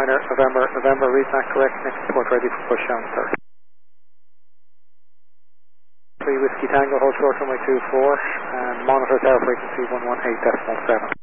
November, read that correct, next report ready for push down, sir. 3 Whiskey Tango, hold short runway 24, and monitor tower frequency 118.17.